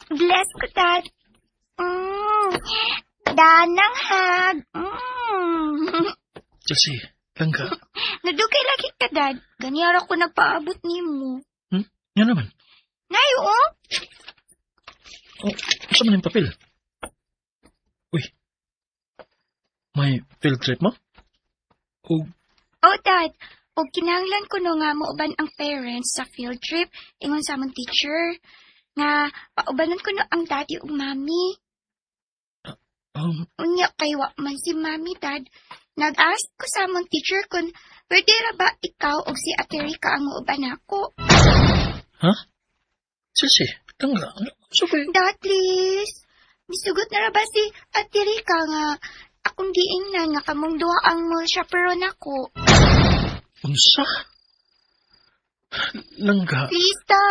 Bless ko, Dad. Danang hag. Chelsea, langga. Nadugay lagi ka, Dad. Ganyan ako nagpaabot ni mo. Yan naman. Ngayon, Gusto mo na yung papel? Uy. May field trip mo? Dad. O kinahanglan ko no nga mauban ang parents sa field trip ingon sa among teacher. Nga, paubanan ko no ang daddy ug mami. Unya kay wa man si mami, Dad. Nag-ask ko sa among teacher kung pwede ra ba ikaw o si Ate Rica ang mauban ako. Ha? Chelsea, langga. Dad, please. Misugot na ra ba si Ate Rica nga akong giingnan nga kamong duha ang mo chaperon ako. Unsa? Langga. Please, Dad.